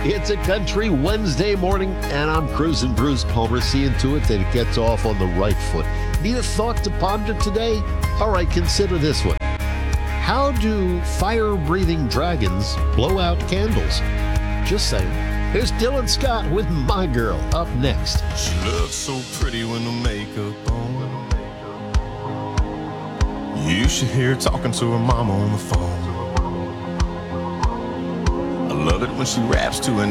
It's a country Wednesday morning, and I'm cruising Bruce Palmer, seeing to it that it gets off on the right foot. Need a thought to ponder today? All right, consider this one. How do fire-breathing dragons blow out candles? Just saying. Here's Dylan Scott with My Girl up next. She looks so pretty when the makeup on. You should hear her talking to her mama on the phone. I love it when she raps to an